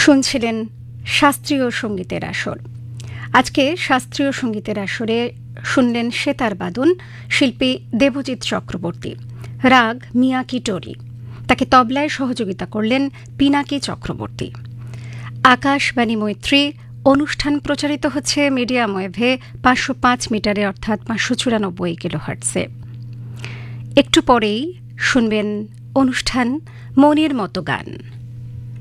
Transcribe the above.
শুনছিলেন শাস্ত্রীয় সঙ্গীতের আসর। আজকে শাস্ত্রীয় সঙ্গীতের আসরে শুনলেন সেতার বাদন শিল্পী দেবজিৎ চক্রবর্তী, রাগ মিয়াকি টোরি। তাকে তবলায় সহযোগিতা করলেন পিনাকি চক্রবর্তী। আকাশবাণী মৈত্রী অনুষ্ঠান প্রচারিত হচ্ছে মিডিয়াম ওয়েভে 505 মিটারে অর্থাৎ 594 কিলোহার্টজে। একটু পরেই শুনবেন অনুষ্ঠান মনের মতো গান।